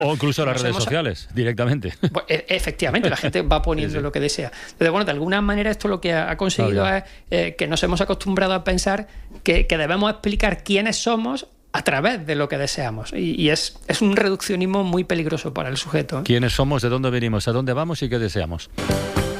O incluso las redes sociales, directamente. Pues, efectivamente, la gente va poniendo lo que desea. Entonces, bueno, de alguna manera esto lo que ha conseguido es que nos hemos acostumbrado a pensar que debemos explicar quiénes somos a través de lo que deseamos. Y es un reduccionismo muy peligroso para el sujeto. ¿Quiénes somos? ¿De dónde venimos? ¿A dónde vamos? ¿Y qué deseamos?